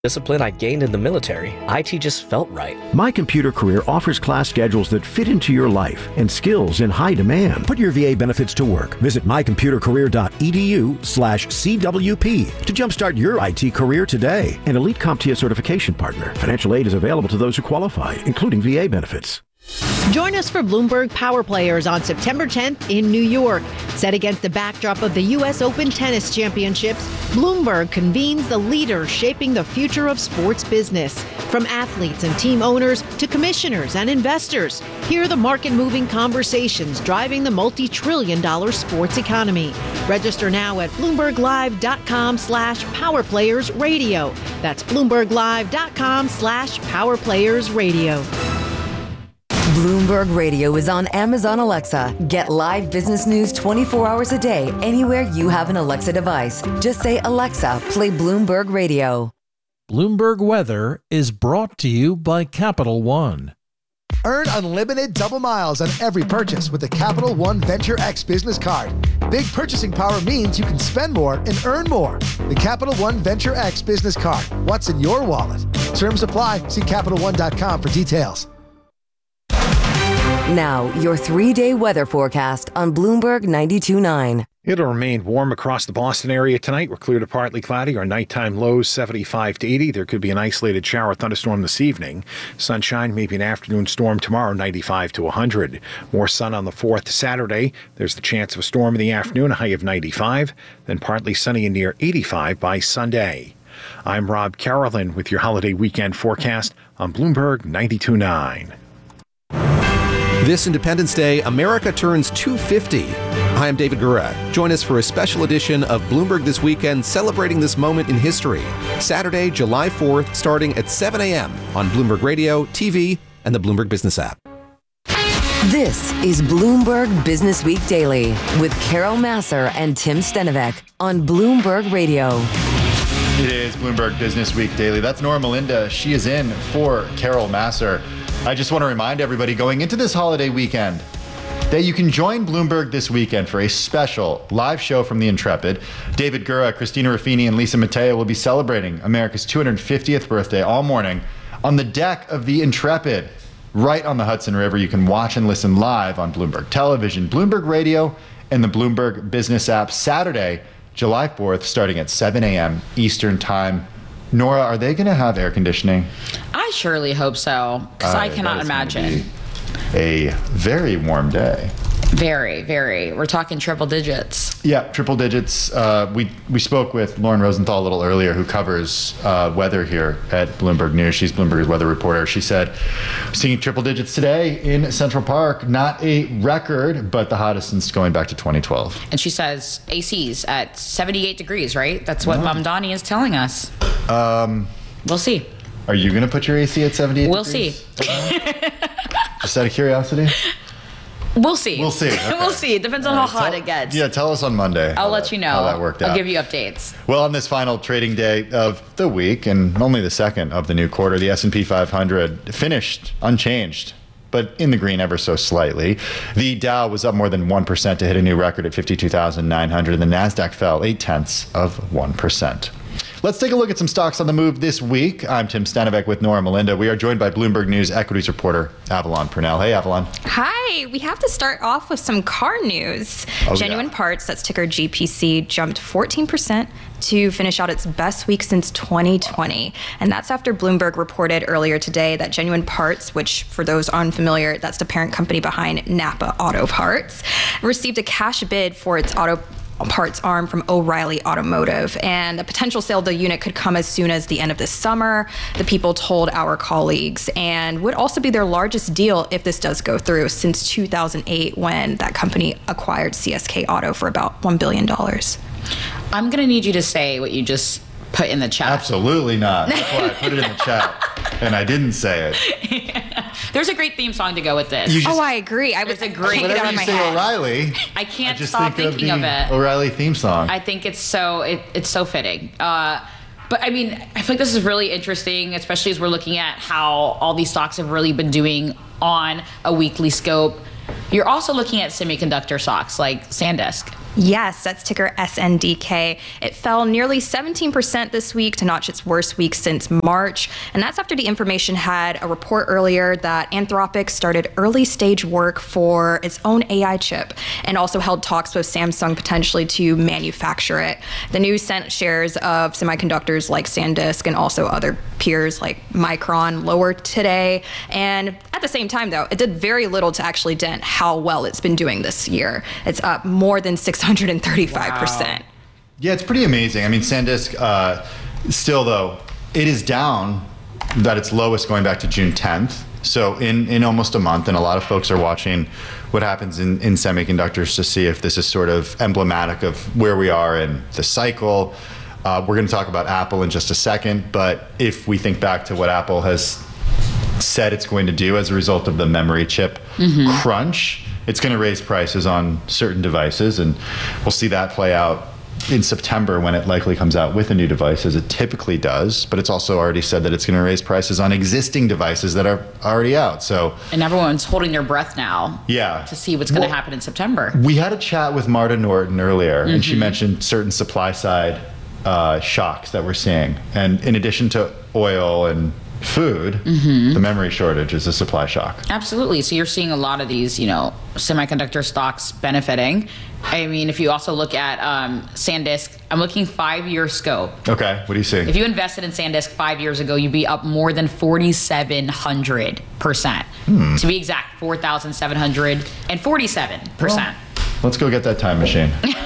discipline I gained in the military, IT just felt right. My Computer Career offers class schedules that fit into your life and skills in high demand. Put your VA benefits to work. Visit mycomputercareer.edu/CWP to jumpstart your IT career today. An elite CompTIA certification partner. Financial aid is available to those who qualify, including VA benefits. Join us for Bloomberg Power Players on September 10th in New York. Set against the backdrop of the U.S. Open Tennis Championships, Bloomberg convenes the leaders shaping the future of sports business. From athletes and team owners to commissioners and investors, hear the market-moving conversations driving the multi-trillion-dollar sports economy. Register now at BloombergLive.com/PowerPlayersRadio. That's BloombergLive.com/PowerPlayersRadio. Bloomberg Radio is on Amazon Alexa. Get live business news 24 hours a day anywhere you have an Alexa device. Just say, Alexa, play Bloomberg Radio. Bloomberg Weather is brought to you by Capital One. Earn unlimited double miles on every purchase with the Capital One Venture X business card. Big purchasing power means you can spend more and earn more. The Capital One Venture X business card. What's in your wallet? Terms apply. See CapitalOne.com for details. Now, your 3-day weather forecast on Bloomberg 92.9. It'll remain warm across the Boston area tonight. We're clear to partly cloudy. Our nighttime lows 75 to 80. There could be an isolated shower thunderstorm this evening. Sunshine, maybe an afternoon storm tomorrow, 95 to 100. More sun on the 4th Saturday. There's the chance of a storm in the afternoon, a high of 95. Then partly sunny and near 85 by Sunday. I'm Rob Carolyn with your holiday weekend forecast on Bloomberg 92.9. This Independence Day, America turns 250. Hi, I'm David Gura. Join us for a special edition of Bloomberg This Weekend, celebrating this moment in history. Saturday, July 4th, starting at 7 a.m. on Bloomberg Radio, TV, and the Bloomberg Business app. This is Bloomberg Business Week Daily with Carol Massar and Tim Stenovec on Bloomberg Radio. It is Bloomberg Business Week Daily. That's Nora Melinda. She is in for Carol Massar. I just want to remind everybody going into this holiday weekend that you can join Bloomberg This Weekend for a special live show from the Intrepid. David Gura, Christina Ruffini, and Lisa Mateo will be celebrating America's 250th birthday all morning on the deck of the Intrepid, right on the Hudson River. You can watch and listen live on Bloomberg Television, Bloomberg Radio, and the Bloomberg Business app Saturday, July 4th, starting at 7 a.m. Eastern Time. Nora, are they going to have air conditioning? I surely hope so, because I cannot imagine. A very warm day. Very, very. We're talking triple digits. Yeah, triple digits. We spoke with Lauren Rosenthal a little earlier, who covers weather here at Bloomberg News. She's Bloomberg's weather reporter. She said, seeing triple digits today in Central Park, not a record, but the hottest since going back to 2012. And she says AC's at 78 degrees, right? That's what Mamdani is telling us. We'll see. Are you going to put your AC at 78 We'll degrees? see. Just out of curiosity? We'll see. We'll see. Okay. We'll see. It depends on how hot it gets. Yeah, tell us on Monday. I'll let you know how that worked out. I'll give you updates. Well, on this final trading day of the week, and only the second of the new quarter, the S&P 500 finished unchanged, but in the green ever so slightly. The Dow was up more than 1% to hit a new record at 52,900, and the NASDAQ fell 0.8%. Let's take a look at some stocks on the move this week. I'm Tim Stenovec with Nora Melinda. We are joined by Bloomberg News equities reporter Avalon Purnell. Hey, Avalon. Hi. We have to start off with some car news. Genuine Parts, that's ticker GPC, jumped 14% to finish out its best week since 2020. And that's after Bloomberg reported earlier today that Genuine Parts, which for those unfamiliar, that's the parent company behind Napa Auto Parts, received a cash bid for its auto parts arm from O'Reilly Automotive, and a potential sale of the unit could come as soon as the end of this summer, the people told our colleagues, and would also be their largest deal if this does go through since 2008, when that company acquired CSK Auto for about $1 billion. I'm going to need you to say what you just put in the chat. Absolutely not. That's why I put it in the chat, and I didn't say it. There's a great theme song to go with this. I agree. I was agreeing it on my head. O'Reilly, I can't stop thinking of it. O'Reilly theme song. I think it's so fitting. But I mean, I feel like this is really interesting, especially as we're looking at how all these stocks have really been doing on a weekly scope. You're also looking at semiconductor stocks like SanDisk. Yes, that's ticker SNDK. It fell nearly 17% this week to notch its worst week since March. And that's after The Information had a report earlier that Anthropic started early stage work for its own AI chip and also held talks with Samsung potentially to manufacture it. The news sent shares of semiconductors like SanDisk and also other peers like Micron lower today. And at the same time, though, it did very little to actually dent how well it's been doing this year. It's up more than 635%. Wow. Yeah, it's pretty amazing. I mean, SanDisk, still though, it is down at its lowest going back to June 10th. So in almost a month, and a lot of folks are watching what happens in semiconductors to see if this is sort of emblematic of where we are in the cycle. We're going to talk about Apple in just a second, but if we think back to what Apple has said it's going to do as a result of the memory chip crunch, it's going to raise prices on certain devices, and we'll see that play out in September when it likely comes out with a new device, as it typically does. But it's also already said that it's going to raise prices on existing devices that are already out. So, and everyone's holding their breath now. Yeah. To see what's going to happen in September. We had a chat with Marta Norton earlier, and she mentioned certain supply side shocks that we're seeing. And in addition to oil and food, the memory shortage is a supply shock. Absolutely. So you're seeing a lot of these, semiconductor stocks benefiting. I mean, if you also look at SanDisk, I'm looking 5-year scope. Okay, what do you see? If you invested in SanDisk 5 years ago, you'd be up more than 4,700%. To be exact, 4,747%. Well, let's go get that time machine.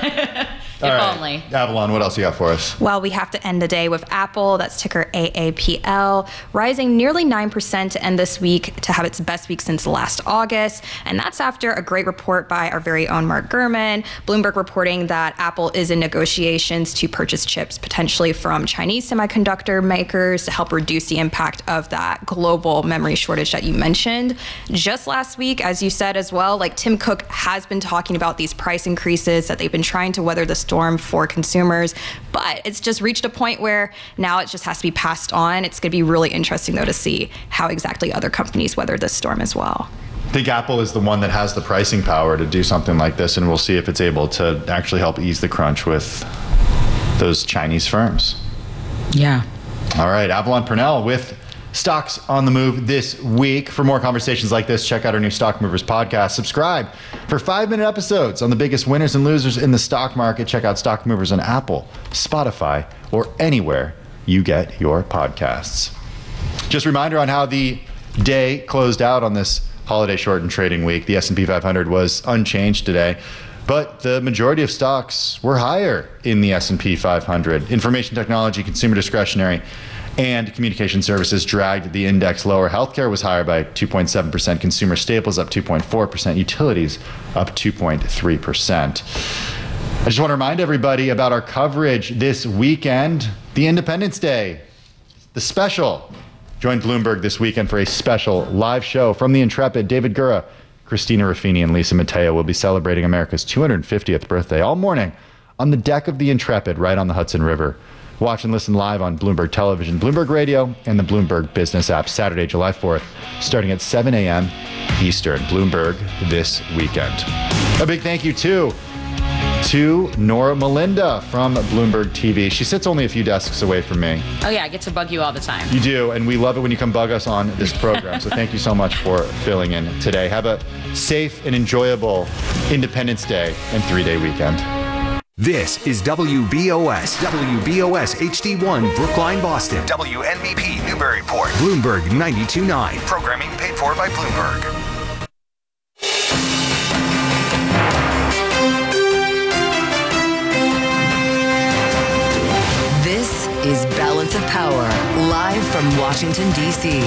If only. Avalon, what else you got for us? Well, we have to end the day with Apple. That's ticker AAPL, rising nearly 9% to end this week to have its best week since last August. And that's after a great report by our very own Mark Gurman. Bloomberg reporting that Apple is in negotiations to purchase chips potentially from Chinese semiconductor makers to help reduce the impact of that global memory shortage that you mentioned. Just last week, as you said as well, like Tim Cook has been talking about these price increases that they've been trying to weather the storm for consumers, but it's just reached a point where now it just has to be passed on. It's going to be really interesting, though, to see how exactly other companies weather this storm as well. I think Apple is the one that has the pricing power to do something like this, and we'll see if it's able to actually help ease the crunch with those Chinese firms. Yeah. All right, Avalon Purnell with Stocks on the Move this week. For more conversations like this, check out our new Stock Movers podcast. Subscribe for 5-minute episodes on the biggest winners and losers in the stock market. Check out Stock Movers on Apple, Spotify, or anywhere you get your podcasts. Just a reminder on how the day closed out on this holiday shortened trading week. The S&P 500 was unchanged today, but the majority of stocks were higher in the S&P 500. Information technology, consumer discretionary, and communication services dragged the index lower. Healthcare was higher by 2.7%. Consumer staples up 2.4%. Utilities up 2.3%. I just want to remind everybody about our coverage this weekend, the Independence Day, the special. Join Bloomberg this weekend for a special live show from the Intrepid. David Gura, Christina Ruffini, and Lisa Mateo will be celebrating America's 250th birthday all morning on the deck of the Intrepid right on the Hudson River. Watch and listen live on Bloomberg Television, Bloomberg Radio, and the Bloomberg Business app Saturday, July 4th, starting at 7 a.m. Eastern. Bloomberg this weekend. A big thank you, too, to Nora Melinda from Bloomberg TV. She sits only a few desks away from me. Oh, yeah, I get to bug you all the time. You do, and we love it when you come bug us on this program. So thank you so much for filling in today. Have a safe and enjoyable Independence Day and 3-day weekend. This is WBOS HD1 Brookline, Boston. WNBP Newburyport. Bloomberg 92.9. Programming paid for by Bloomberg. This is Balance of Power, live from Washington, D.C.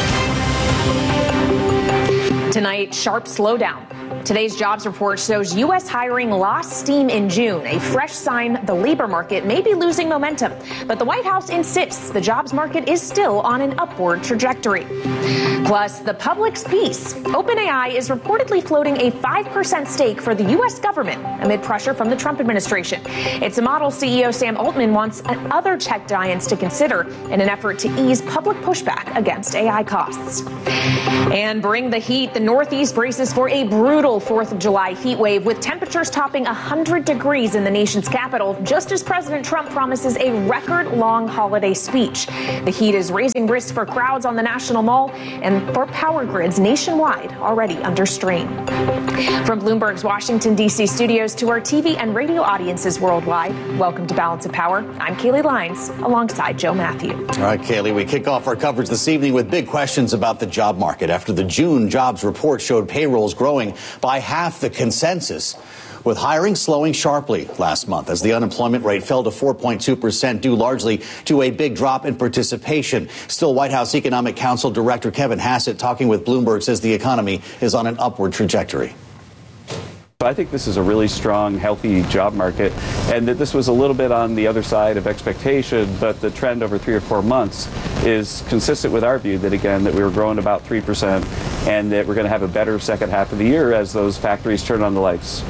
Tonight, sharp slowdown. Today's jobs report shows U.S. hiring lost steam in June, a fresh sign the labor market may be losing momentum. But the White House insists the jobs market is still on an upward trajectory. Plus, the public's piece. OpenAI is reportedly floating a 5% stake for the U.S. government amid pressure from the Trump administration. It's a model CEO Sam Altman wants other tech giants to consider in an effort to ease public pushback against AI costs. And bring the heat. The Northeast braces for a brutal brutal 4th of July heat wave with temperatures topping 100 degrees in the nation's capital, just as President Trump promises a record-long holiday speech. The heat is raising risks for crowds on the National Mall and for power grids nationwide already under strain. From Bloomberg's Washington, D.C. studios to our TV and radio audiences worldwide, welcome to Balance of Power. I'm Kaylee Lyons alongside Joe Matthew. All right, Kaylee, we kick off our coverage this evening with big questions about the job market after the June jobs report showed payrolls growing by half the consensus, with hiring slowing sharply last month as the unemployment rate fell to 4.2%, due largely to a big drop in participation. Still, White House Economic Council Director Kevin Hassett, talking with Bloomberg, says the economy is on an upward trajectory. I think this is a really strong, healthy job market, and that this was a little bit on the other side of expectation, but the trend over 3 or 4 months is consistent with our view that, again, that we were growing about 3% and that we're going to have a better second half of the year as those factories turn on the lights.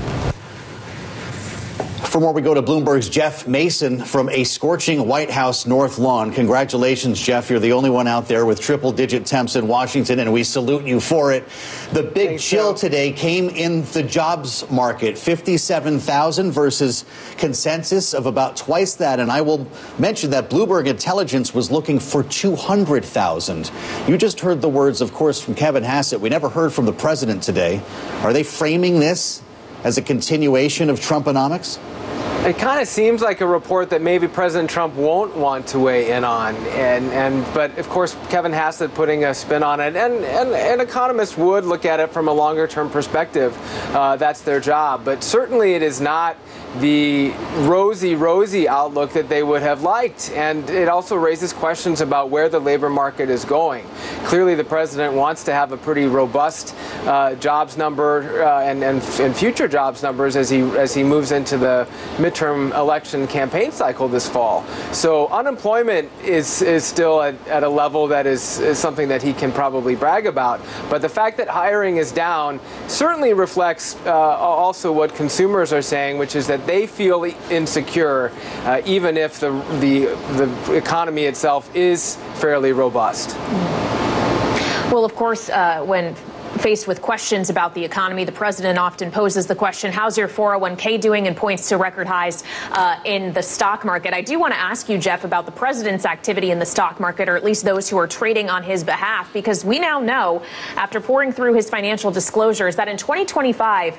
For more, we go to Bloomberg's Jeff Mason from a scorching White House North Lawn. Congratulations, Jeff. You're the only one out there with triple-digit temps in Washington, and we salute you for it. The big chill today came in the jobs market, 57,000 versus consensus of about twice that. And I will mention that Bloomberg Intelligence was looking for 200,000. You just heard the words, of course, from Kevin Hassett. We never heard from the president today. Are they framing this as a continuation of Trumponomics? It kind of seems like a report that maybe President Trump won't want to weigh in on, but of course Kevin Hassett putting a spin on it, and economists would look at it from a longer-term perspective. That's their job, but certainly it is not the rosy outlook that they would have liked, and it also raises questions about where the labor market is going. Clearly, the president wants to have a pretty robust jobs number and future jobs numbers as he moves into the midterm election campaign cycle this fall. So unemployment is still at a level that is something that he can probably brag about. But the fact that hiring is down certainly reflects also what consumers are saying, which is that they feel insecure, even if the economy itself is fairly robust. Well, of course, when faced with questions about the economy, the president often poses the question, how's your 401k doing, and points to record highs in the stock market. I do want to ask you, Jeff, about the president's activity in the stock market, or at least those who are trading on his behalf, because we now know, after pouring through his financial disclosures, that in 2025,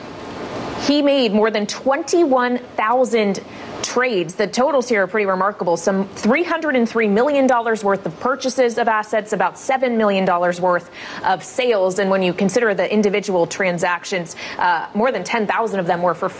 he made more than 21,000 trades. The totals here are pretty remarkable. Some $303 million worth of purchases of assets, about $7 million worth of sales. And when you consider the individual transactions, more than 10,000 of them were for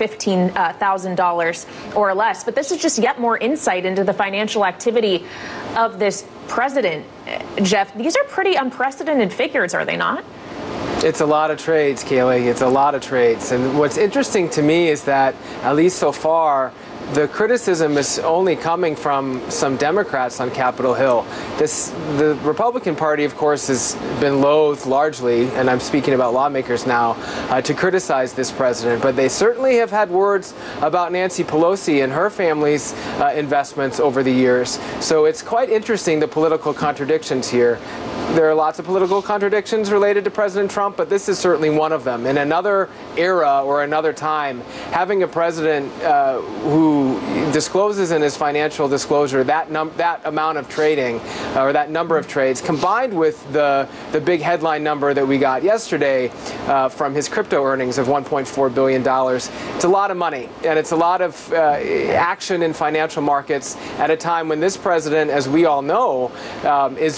$15,000 or less. But this is just yet more insight into the financial activity of this president. Jeff, these are pretty unprecedented figures, are they not? It's a lot of trades, Kaylee. It's a lot of trades. And what's interesting to me is that, at least so far, the criticism is only coming from some Democrats on Capitol Hill. The Republican Party, of course, has been loath largely, and I'm speaking about lawmakers now, to criticize this president. But they certainly have had words about Nancy Pelosi and her family's investments over the years. So it's quite interesting, the political contradictions here. There are lots of political contradictions related to President Trump, but this is certainly one of them. In another era or another time, having a president who discloses in his financial disclosure that amount of trading, or that number of trades, combined with the big headline number that we got yesterday from his crypto earnings of $1.4 billion, it's a lot of money, and it's a lot of action in financial markets at a time when this president, as we all know, is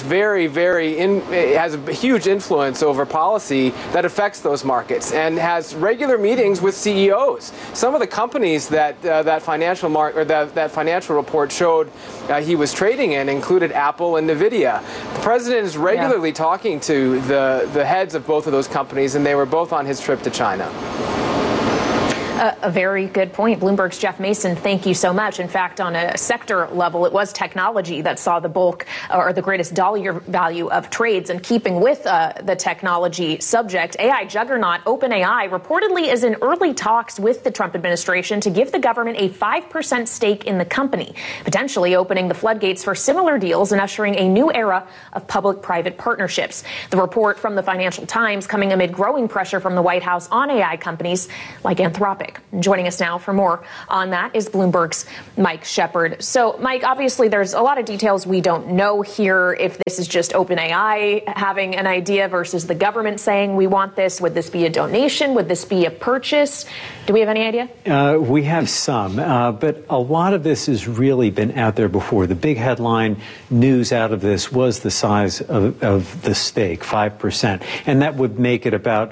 has a huge influence over policy that affects those markets, and has regular meetings with CEOs. Some of the companies that that financial report showed he was trading in included Apple and Nvidia. The president is regularly talking to the heads of both of those companies, and they were both on his trip to China. A very good point. Bloomberg's Jeff Mason, thank you so much. In fact, on a sector level, it was technology that saw the bulk or the greatest dollar value of trades. And keeping with the technology subject, AI juggernaut OpenAI reportedly is in early talks with the Trump administration to give the government a 5% stake in the company, potentially opening the floodgates for similar deals and ushering a new era of public-private partnerships. The report from the Financial Times coming amid growing pressure from the White House on AI companies like Anthropic. Joining us now for more on that is Bloomberg's Mike Shepard. So, Mike, obviously there's a lot of details we don't know here. If this is just OpenAI having an idea versus the government saying we want this, would this be a donation? Would this be a purchase? Do we have any idea? We have some, but a lot of this has really been out there before. The big headline news out of this was the size of the stake, 5%. And that would make it about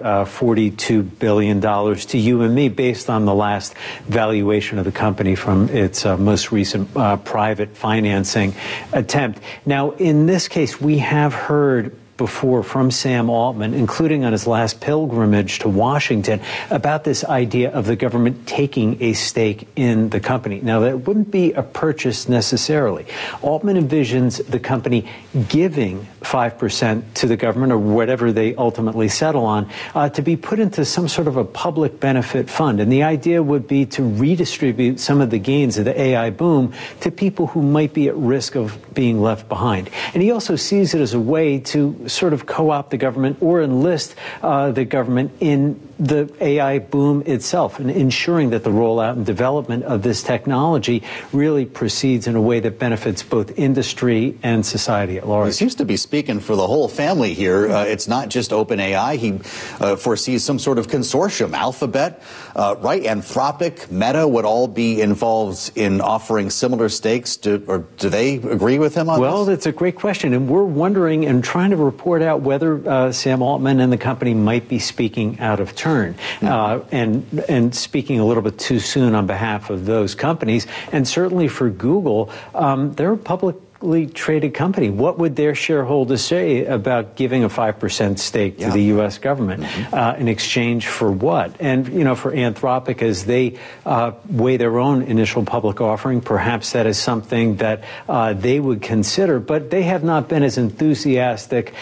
$42 billion to you and me based on the last valuation of the company from its most recent private financing attempt. Now, in this case, we have heard before from Sam Altman, including on his last pilgrimage to Washington, about this idea of the government taking a stake in the company. Now, that wouldn't be a purchase necessarily. Altman envisions the company giving 5% to the government, or whatever they ultimately settle on, to be put into some sort of a public benefit fund. And the idea would be to redistribute some of the gains of the AI boom to people who might be at risk of being left behind. And he also sees it as a way to sort of co-opt the government or enlist the government in the AI boom itself, and ensuring that the rollout and development of this technology really proceeds in a way that benefits both industry and society at large. He seems to be speaking for the whole family here. It's not just OpenAI. He foresees some sort of consortium. Alphabet, right? Anthropic, Meta would all be involved in offering similar stakes. Or do they agree with him on this? Well, that's a great question. And we're wondering and trying to report out whether Sam Altman and the company might be speaking out of turn. And speaking a little bit too soon on behalf of those companies. And certainly for Google, they're a publicly traded company. What would their shareholders say about giving a 5% stake to the U.S. government in exchange for what? And, you know, for Anthropic, as they weigh their own initial public offering, perhaps that is something that they would consider. But they have not been as enthusiastic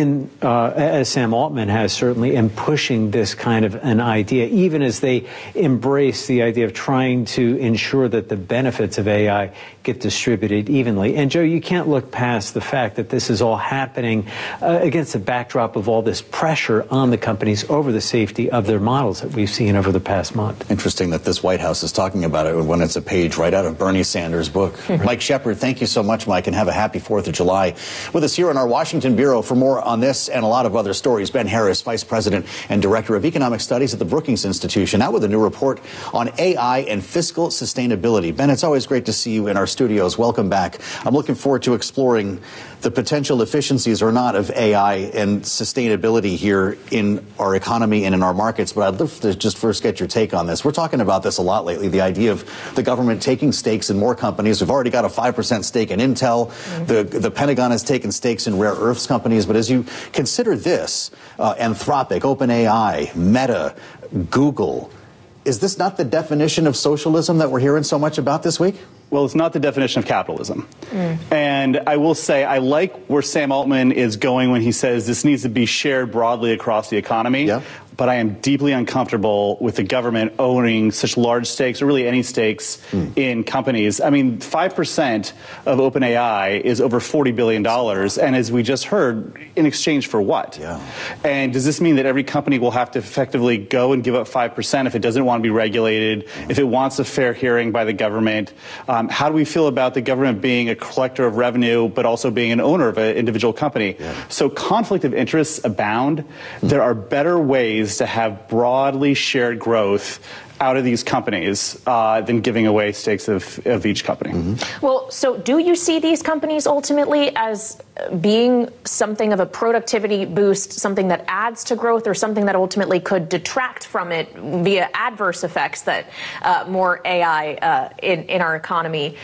as Sam Altman has, certainly, in pushing this kind of an idea, even as they embrace the idea of trying to ensure that the benefits of AI get distributed evenly. And, Joe, you can't look past the fact that this is all happening against the backdrop of all this pressure on the companies over the safety of their models that we've seen over the past month. Interesting that this White House is talking about it when it's a page right out of Bernie Sanders' book. Mike Shepard, thank you so much, Mike, and have a happy 4th of July. With us here in our Washington bureau for more on this and a lot of other stories, Ben Harris, Vice President and Director of Economic Studies at the Brookings Institution, out with a new report on AI and fiscal sustainability. Ben, it's always great to see you in our studios. Welcome back. I'm looking forward to exploring the potential efficiencies or not of AI and sustainability here in our economy and in our markets. But I'd love to just first get your take on this. We're talking about this a lot lately, the idea of the government taking stakes in more companies. We've already got a 5% stake in Intel. The Pentagon has taken stakes in rare earths companies. But as you consider this, Anthropic, OpenAI, Meta, Google, is this not the definition of socialism that we're hearing so much about this week? Well, it's not the definition of capitalism. And I will say I like where Sam Altman is going when he says this needs to be shared broadly across the economy. But I am deeply uncomfortable with the government owning such large stakes, or really any stakes, in companies. I mean, 5% of OpenAI is over $40 billion. And as we just heard, in exchange for what? And does this mean that every company will have to effectively go and give up 5% if it doesn't want to be regulated, if it wants a fair hearing by the government? How do we feel about the government being a collector of revenue, but also being an owner of an individual company? So conflict of interests abound. There are better ways to have broadly shared growth out of these companies than giving away stakes of each company. Well, so do you see these companies ultimately as being something of a productivity boost, something that adds to growth, or something that ultimately could detract from it via adverse effects that more AI in our economy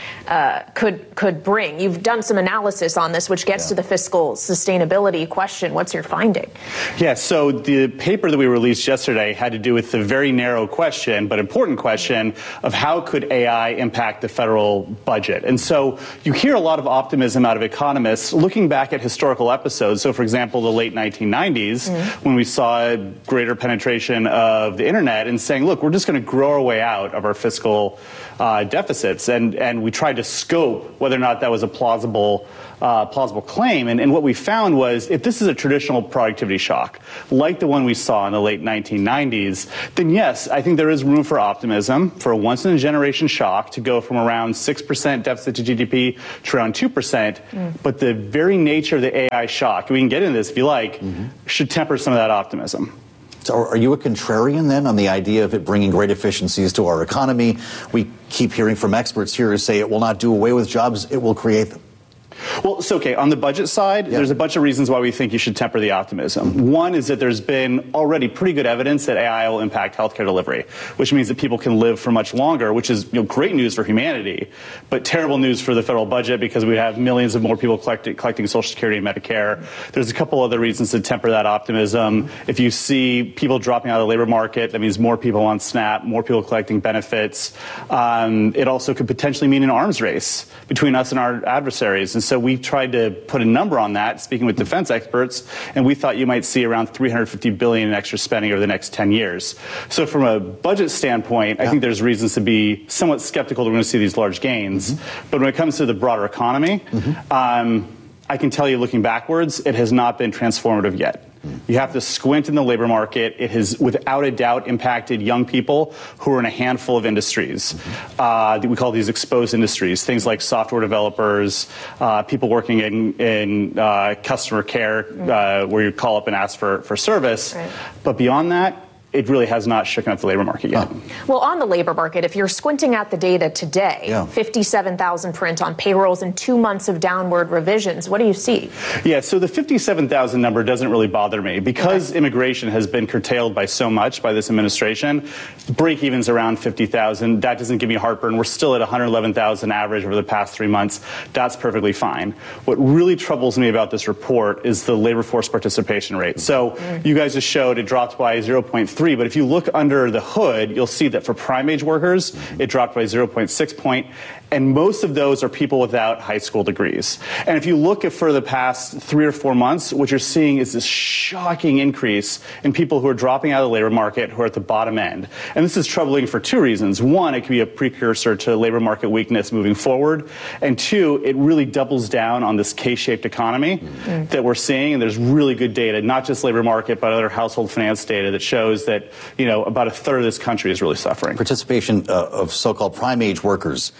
could bring? You've done some analysis on this, which gets to the fiscal sustainability question. What's your finding? Yeah, so the paper that we released yesterday had to do with the very narrow question, but important question of how could AI impact the federal budget. And so you hear a lot of optimism out of economists looking back at historical episodes. So, for example, the late 1990s, when we saw greater penetration of the internet, and saying, look, we're just going to grow our way out of our fiscal deficits. And we tried to scope whether or not that was a plausible claim. And what we found was, if this is a traditional productivity shock, like the one we saw in the late 1990s, then yes, I think there is room for optimism for a once-in-a-generation shock to go from around 6% deficit to GDP to around 2%. But the very nature of the AI shock, we can get into this if you like, should temper some of that optimism. So are you a contrarian then on the idea of it bringing great efficiencies to our economy? We keep hearing from experts here who say it will not do away with jobs, it will create them. Well, so, okay, on the budget side, there's a bunch of reasons why we think you should temper the optimism. One is that there's been already pretty good evidence that AI will impact healthcare delivery, which means that people can live for much longer, which is great news for humanity, but terrible news for the federal budget because we have millions of more people collecting Social Security and Medicare. There's a couple other reasons to temper that optimism. If you see people dropping out of the labor market, that means more people on SNAP, more people collecting benefits. It also could potentially mean an arms race between us and our adversaries. And so we tried to put a number on that, speaking with defense experts, and we thought you might see around $350 billion in extra spending over the next 10 years. So from a budget standpoint, I think there's reasons to be somewhat skeptical that we're going to see these large gains. But when it comes to the broader economy, I can tell you, looking backwards, it has not been transformative yet. You have to squint in the labor market. It has, without a doubt, impacted young people who are in a handful of industries. We call these exposed industries, things like software developers, people working in customer care, where you call up and ask for service. But beyond that, it really has not shaken up the labor market yet. Well, on the labor market, if you're squinting at the data today, 57,000 print on payrolls and 2 months of downward revisions, what do you see? Yeah, so the 57,000 number doesn't really bother me because immigration has been curtailed by so much by this administration. Break-even's around 50,000. That doesn't give me heartburn. We're still at 111,000 average over the past 3 months. That's perfectly fine. What really troubles me about this report is the labor force participation rate. So you guys just showed it dropped by 0.3. But if you look under the hood, you'll see that for prime age workers, it dropped by 0.6 point. And most of those are people without high school degrees. And if you look at for the past 3 or 4 months, what you're seeing is this shocking increase in people who are dropping out of the labor market who are at the bottom end. And this is troubling for 2 reasons. One, it can be a precursor to labor market weakness moving forward. And 2, it really doubles down on this K-shaped economy that we're seeing. And there's really good data, not just labor market, but other household finance data that shows that, about a third of this country is really suffering. Participation of so-called prime age workers,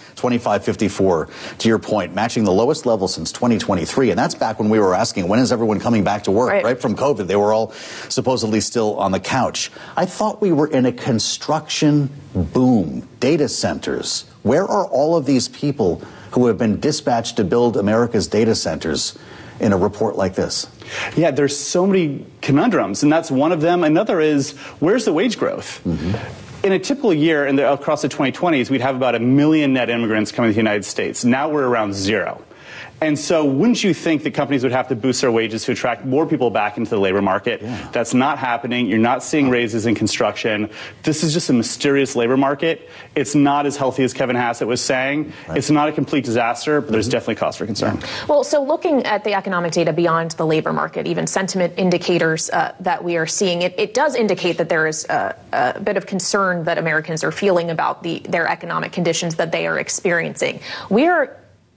25-54, to your point, matching the lowest level since 2023. And that's back when we were asking, when is everyone coming back to work, right from COVID? They were all supposedly still on the couch. I thought we were in a construction boom. Data centers. Where are all of these people who have been dispatched to build America's data centers in a report like this? Yeah, there's so many conundrums, and that's one of them. Another is, where's the wage growth? In a typical year across the 2020s, we'd have about 1 million net immigrants coming to the United States. Now we're around 0. And so wouldn't you think that companies would have to boost their wages to attract more people back into the labor market? That's not happening. You're not seeing raises in construction. This is just a mysterious labor market. It's not as healthy as Kevin Hassett was saying. It's not a complete disaster, but there's definitely cause for concern. Well, so looking at the economic data beyond the labor market, even sentiment indicators that we are seeing, it does indicate that there is a bit of concern that Americans are feeling about their economic conditions that they are experiencing. We are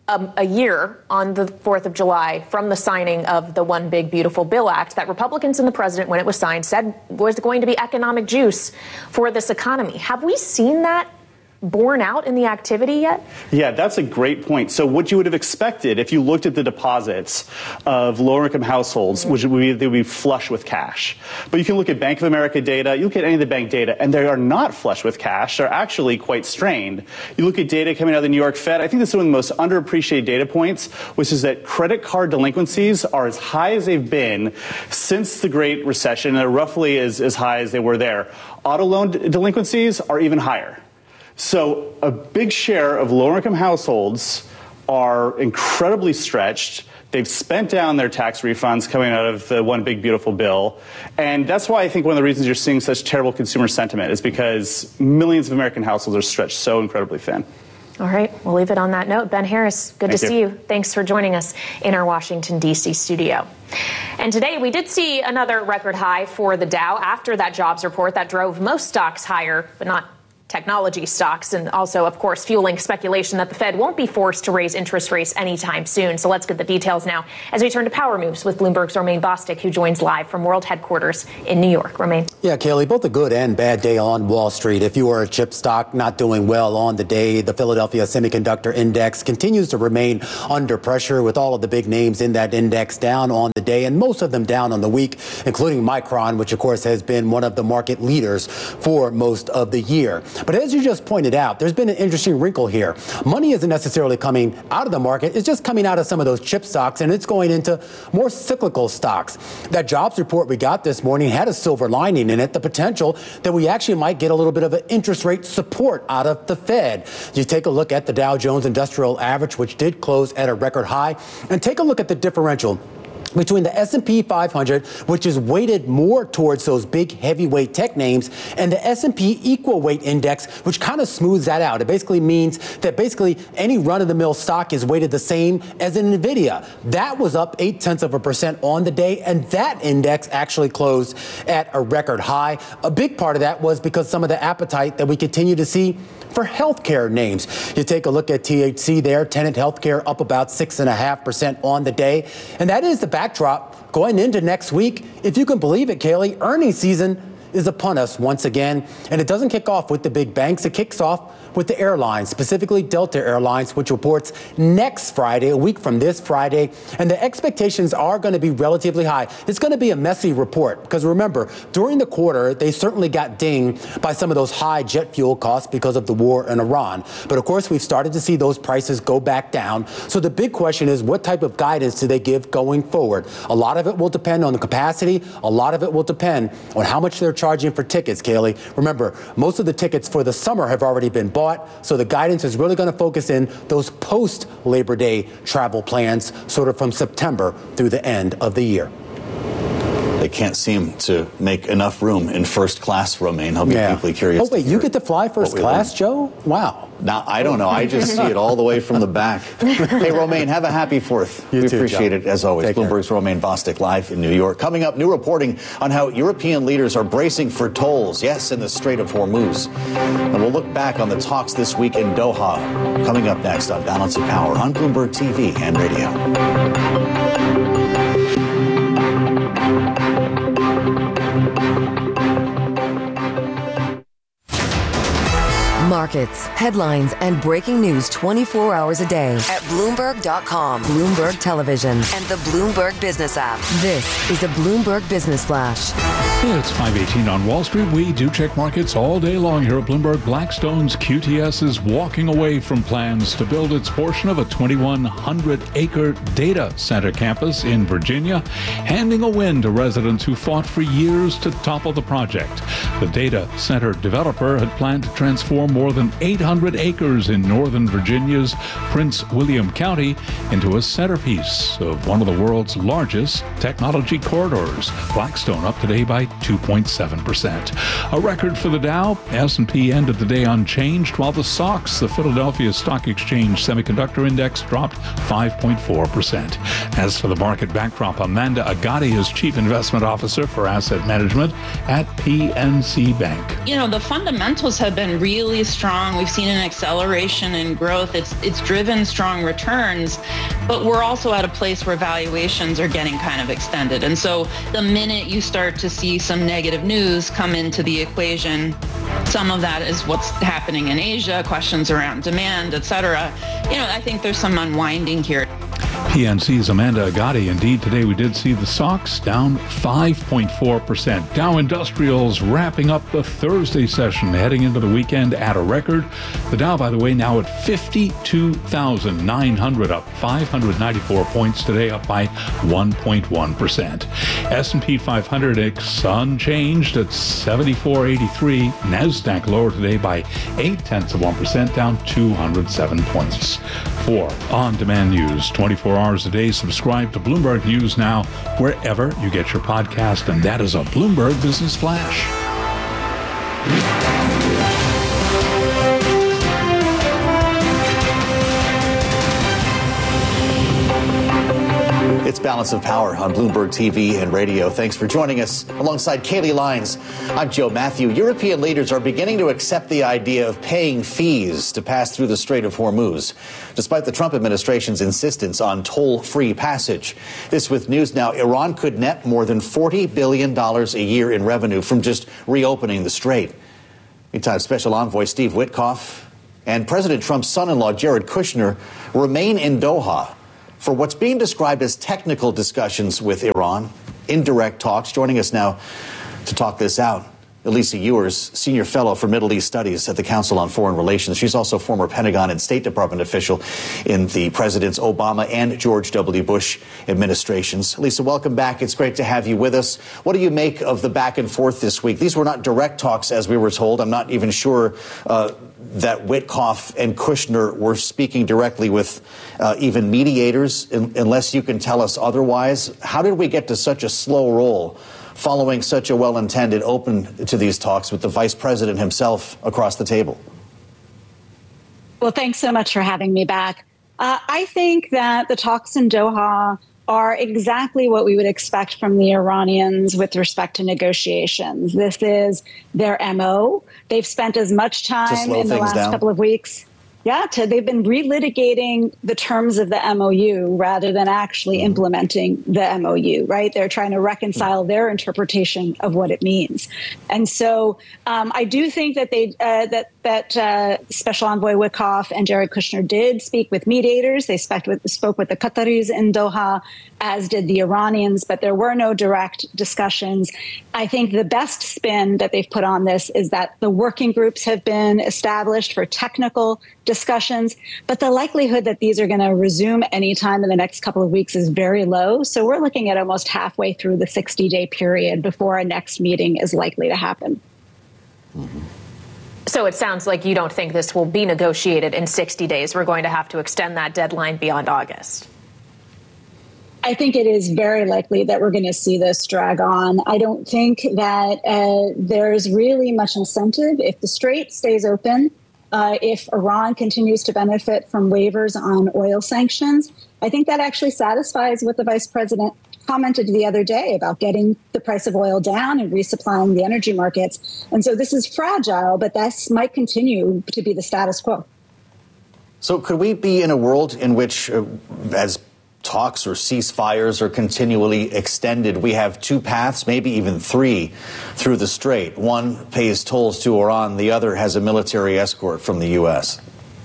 a year on the 4th of July from the signing of the One Big Beautiful Bill Act that Republicans and the president, when it was signed, said was going to be economic juice for this economy. Have we seen that borne out in the activity yet? Yeah, that's a great point. So what you would have expected if you looked at the deposits of lower-income households, which would be they would be flush with cash. But you can look at Bank of America data, you look at any of the bank data, and they are not flush with cash. They're actually quite strained. You look at data coming out of the New York Fed, I think this is one of the most underappreciated data points, which is that credit card delinquencies are as high as they've been since the Great Recession, and they're roughly as high as they were there. Auto loan delinquencies are even higher. So a big share of lower-income households are incredibly stretched. They've spent down their tax refunds coming out of the One Big Beautiful Bill. And that's why I think one of the reasons you're seeing such terrible consumer sentiment is because millions of American households are stretched so incredibly thin. All right, we'll leave it on that note. Ben Harris, good to see you. Thanks for joining us in our Washington, D.C. studio. And today we did see another record high for the Dow after that jobs report that drove most stocks higher, but not technology stocks, and also, of course, fueling speculation that the Fed won't be forced to raise interest rates anytime soon. So let's get the details now as we turn to Power Moves with Bloomberg's Romaine Bostick, who joins live from World Headquarters in New York. Romaine. Yeah, Kaylee, both a good and bad day on Wall Street. If you were a chip stock not doing well on the day, the Philadelphia Semiconductor Index continues to remain under pressure with all of the big names in that index down on the day and most of them down on the week, including Micron, which, of course, has been one of the market leaders for most of the year. But as you just pointed out, there's been an interesting wrinkle here. Money isn't necessarily coming out of the market. It's just coming out of some of those chip stocks, and it's going into more cyclical stocks. That jobs report we got this morning had a silver lining in it, the potential that we actually might get a little bit of an interest rate support out of the Fed. You take a look at the Dow Jones Industrial Average, which did close at a record high, and take a look at the differential between the S&P 500, which is weighted more towards those big heavyweight tech names, and the S&P Equal Weight Index, which kind of smooths that out. It basically means that any run-of-the-mill stock is weighted the same as an NVIDIA. That was up 0.8% on the day, and that index actually closed at a record high. A big part of that was because some of the appetite that we continue to see for healthcare names. You take a look at THC there, Tenet Healthcare up about 6.5% on the day. And that is the backdrop going into next week. If you can believe it, Kaylee, earnings season is upon us once again. And it doesn't kick off with the big banks. It kicks off with the airlines, specifically Delta Airlines, which reports next Friday, a week from this Friday. And the expectations are going to be relatively high. It's going to be a messy report because remember, during the quarter, they certainly got dinged by some of those high jet fuel costs because of the war in Iran. But of course, we've started to see those prices go back down. So the big question is, what type of guidance do they give going forward? A lot of it will depend on the capacity. A lot of it will depend on how much they're charging for tickets, Kaylee. Remember, most of the tickets for the summer have already been bought. So the guidance is really going to focus in those post-Labor Day travel plans, sort of from September through the end of the year. They can't seem to make enough room in first class, Romaine. I'll be deeply curious. Oh, wait, you get to fly first class, Joe? Wow. Now, I don't know. I just see it all the way from the back. Hey, Romaine, have a happy 4th. We appreciate it, as always. Bloomberg's Romaine Bostick live in New York. Coming up, new reporting on how European leaders are bracing for tolls, yes, in the Strait of Hormuz. And we'll look back on the talks this week in Doha. Coming up next on Balance of Power on Bloomberg TV and radio. Markets, headlines, and breaking news 24 hours a day at Bloomberg.com, Bloomberg Television, and the Bloomberg Business app. This is a Bloomberg Business Flash. It's 5:18 on Wall Street. We do check markets all day long here at Bloomberg. Blackstone's QTS is walking away from plans to build its portion of a 2,100-acre data center campus in Virginia, handing a win to residents who fought for years to topple the project. The data center developer had planned to transform more than 800 acres in northern Virginia's Prince William County into a centerpiece of one of the world's largest technology corridors. Blackstone up today by 2.7%. A record for the Dow. S&P ended the day unchanged, while the SOX, the Philadelphia Stock Exchange Semiconductor Index, dropped 5.4%. As for the market backdrop, Amanda Agati is Chief Investment Officer for Asset Management at PNC Bank. You know, the fundamentals have been really strong. We've seen an acceleration in growth. It's driven strong returns, but we're also at a place where valuations are getting kind of extended. And so the minute you start to see some negative news come into the equation, some of that is what's happening in Asia, questions around demand, et cetera. You know, I think there's some unwinding here. PNC's Amanda Agati. Indeed, today we did see the stocks down 5.4%. Dow Industrials wrapping up the Thursday session, heading into the weekend at a record. The Dow, by the way, now at 52,900, up 594 points today, up by 1.1%. S&P 500 unchanged at 7483. NASDAQ lower today by 0.8%, down 207 points. For on-demand news, 24 hours a day, subscribe to Bloomberg News Now wherever you get your podcast, and that is a Bloomberg Business Flash. It's Balance of Power on Bloomberg TV and radio. Thanks for joining us alongside Kaylee Lyons. I'm Joe Matthew. European leaders are beginning to accept the idea of paying fees to pass through the Strait of Hormuz, despite the Trump administration's insistence on toll-free passage. This with news now, Iran could net more than $40 billion a year in revenue from just reopening the strait. Meantime, Special Envoy Steve Witkoff and President Trump's son-in-law Jared Kushner remain in Doha for what's being described as technical discussions with Iran, indirect talks. Joining us now to talk this out, Elisa Ewers, Senior Fellow for Middle East Studies at the Council on Foreign Relations. She's also former Pentagon and State Department official in the Presidents Obama and George W. Bush administrations. Elisa, welcome back. It's great to have you with us. What do you make of the back and forth this week? These were not direct talks, as we were told. I'm not even sure that Witkoff and Kushner were speaking directly with even mediators, unless you can tell us otherwise. How did we get to such a slow roll following such a well-intended open to these talks with the vice president himself across the table? Well, thanks so much for having me back. I think that the talks in Doha are exactly what we would expect from the Iranians with respect to negotiations. This is their MO. They've spent as much time in the last couple of weeks. They've been relitigating the terms of the MOU rather than actually implementing the MOU, right? They're trying to reconcile their interpretation of what it means. And so I do think that Special Envoy Witkoff and Jared Kushner did speak with mediators. They spoke with the Qataris in Doha, as did the Iranians, but there were no direct discussions. I think the best spin that they've put on this is that the working groups have been established for technical discussions, but the likelihood that these are going to resume anytime in the next couple of weeks is very low. So we're looking at almost halfway through the 60-day period before our next meeting is likely to happen. Mm-hmm. So it sounds like you don't think this will be negotiated in 60 days. We're going to have to extend that deadline beyond August. I think it is very likely that we're going to see this drag on. I don't think that there's really much incentive if the strait stays open. If Iran continues to benefit from waivers on oil sanctions, I think that actually satisfies what the vice president commented the other day about getting the price of oil down and resupplying the energy markets. And so this is fragile, but this might continue to be the status quo. So could we be in a world in which, as talks or ceasefires are continually extended, we have two paths, maybe even three, through the strait? One pays tolls to Iran, the other has a military escort from the U.S.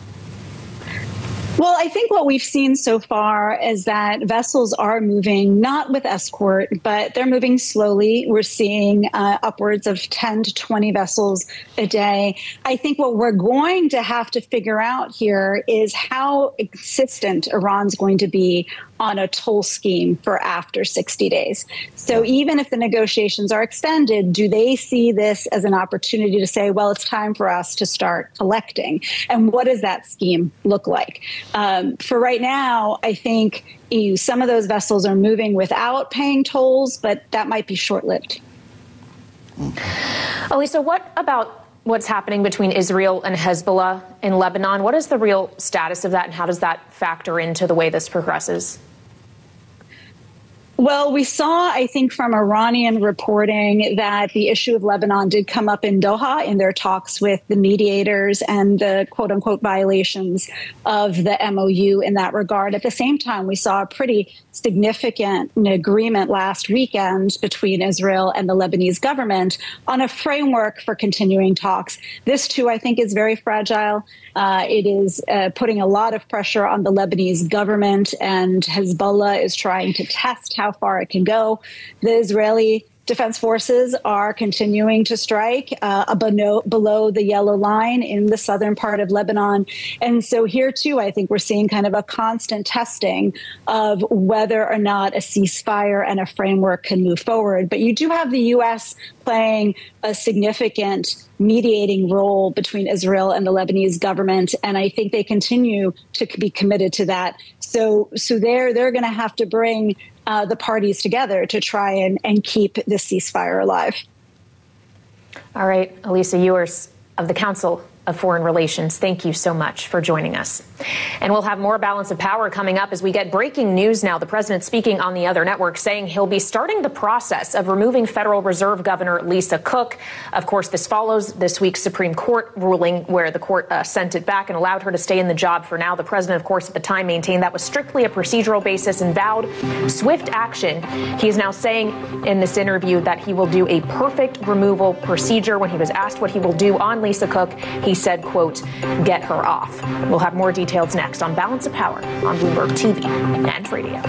Well, I think what we've seen so far is that vessels are moving, not with escort, but they're moving slowly. We're seeing upwards of 10 to 20 vessels a day. I think what we're going to have to figure out here is how insistent Iran's going to be on a toll scheme for after 60 days. So even if the negotiations are extended, do they see this as an opportunity to say, well, it's time for us to start collecting? And what does that scheme look like? For right now, I think some of those vessels are moving without paying tolls, but that might be short-lived. Elisa, what about what's happening between Israel and Hezbollah in Lebanon? What is the real status of that, and how does that factor into the way this progresses? Well, we saw, I think, from Iranian reporting that the issue of Lebanon did come up in Doha in their talks with the mediators and the quote unquote violations of the MOU in that regard. At the same time, we saw a pretty significant agreement last weekend between Israel and the Lebanese government on a framework for continuing talks. This, too, I think, is very fragile. It is putting a lot of pressure on the Lebanese government, and Hezbollah is trying to test how far it can go. The Israeli Defense Forces are continuing to strike below the yellow line in the southern part of Lebanon. And so here, too, I think we're seeing kind of a constant testing of whether or not a ceasefire and a framework can move forward. But you do have the U.S. playing a significant mediating role between Israel and the Lebanese government. And I think they continue to be committed to that. So they're going to have to bring the parties together to try and keep this ceasefire alive. All right, Elisa Ewers of the Council of Foreign Relations, thank you so much for joining us. And we'll have more Balance of Power coming up as we get breaking news now. The president speaking on the other network saying he'll be starting the process of removing Federal Reserve Governor Lisa Cook. Of course, this follows this week's Supreme Court ruling where the court sent it back and allowed her to stay in the job for now. The president, of course, at the time maintained that was strictly a procedural basis and vowed swift action. He is now saying in this interview that he will do a perfect removal procedure. When he was asked what he will do on Lisa Cook, he said, quote, get her off. We'll have more details next on Balance of Power on Bloomberg TV and radio.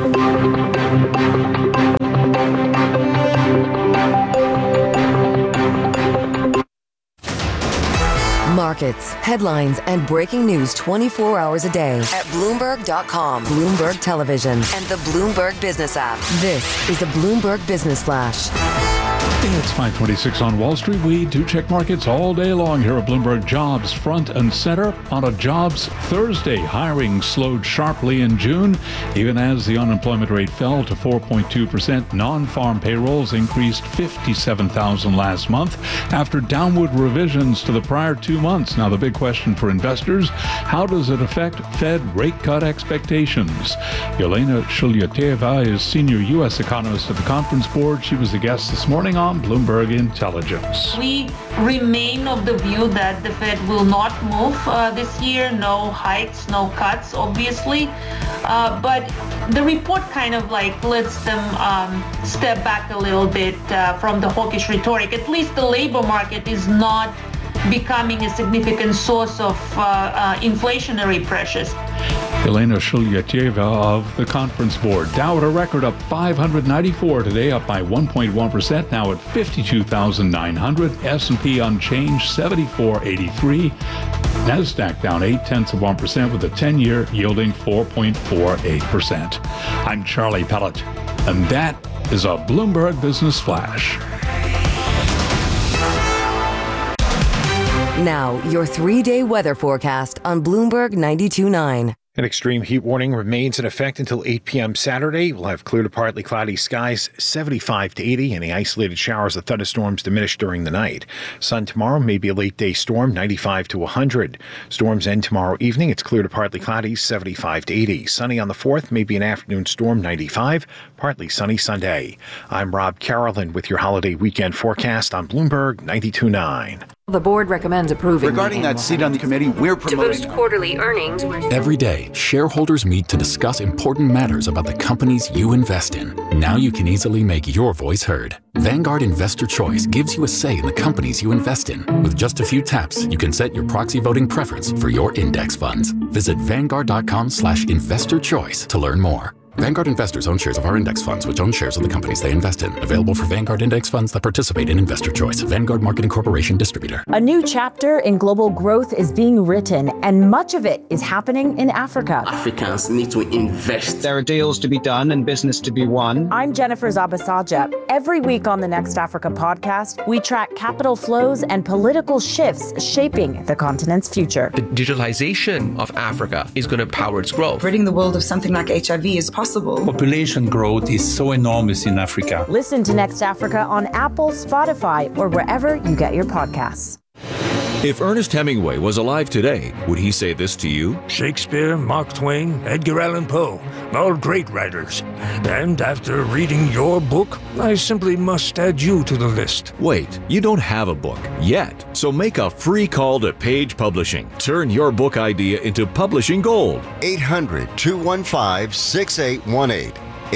Markets, headlines, and breaking news 24 hours a day at Bloomberg.com, Bloomberg Television, and the Bloomberg Business app. This is a Bloomberg Business Flash. It's 5:26 on Wall Street. We do check markets all day long here at Bloomberg. Jobs front and center on a Jobs Thursday. Hiring slowed sharply in June, even as the unemployment rate fell to 4.2%. Non-farm payrolls increased 57,000 last month after downward revisions to the prior 2 months. Now, the big question for investors, how does it affect Fed rate cut expectations? Yelena Shulyateva is senior U.S. economist at the Conference Board. She was the guest this morning on Bloomberg Intelligence. We remain of the view that the Fed will not move this year. No hikes, no cuts, obviously. But the report kind of like lets them step back a little bit from the hawkish rhetoric. At least the labor market is not becoming a significant source of inflationary pressures. Yelena Shulyateva of the Conference Board. Dow at a record up 594 today, up by 1.1%, now at 52,900. S&P unchanged, 74.83. NASDAQ down 0.8% with a 10-year yielding 4.48%. I'm Charlie Pellet, and that is a Bloomberg Business Flash. Now, your 3-day weather forecast on Bloomberg 92.9. An extreme heat warning remains in effect until 8 p.m. Saturday. We'll have clear to partly cloudy skies, 75 to 80. Any isolated showers or thunderstorms diminish during the night. Sun tomorrow, maybe a late day storm, 95 to 100. Storms end tomorrow evening. It's clear to partly cloudy, 75 to 80. Sunny on the 4th, maybe an afternoon storm, 95. Partly sunny Sunday. I'm Rob Carolyn with your holiday weekend forecast on Bloomberg 92.9. The board recommends approving. Regarding that seat on the committee, we're promoting. To boost quarterly earnings. Every day, shareholders meet to discuss important matters about the companies you invest in. Now you can easily make your voice heard. Vanguard Investor Choice gives you a say in the companies you invest in. With just a few taps, you can set your proxy voting preference for your index funds. Visit Vanguard.com/investorchoice to learn more. Vanguard investors own shares of our index funds, which own shares of the companies they invest in. Available for Vanguard index funds that participate in Investor Choice. Vanguard Marketing Corporation distributor. A new chapter in global growth is being written, and much of it is happening in Africa. Africans need to invest. There are deals to be done and business to be won. I'm Jennifer Zabasaja. Every week on the Next Africa podcast, we track capital flows and political shifts shaping the continent's future. The digitalization of Africa is going to power its growth. Ridding the world of something like HIV is possible. Population growth is so enormous in Africa. Listen to Next Africa on Apple, Spotify, or wherever you get your podcasts. If Ernest Hemingway was alive today, would he say this to you? Shakespeare, Mark Twain, Edgar Allan Poe, all great writers. And after reading your book, I simply must add you to the list. Wait, you don't have a book yet, so make a free call to Page Publishing. Turn your book idea into publishing gold. 800-215-6818.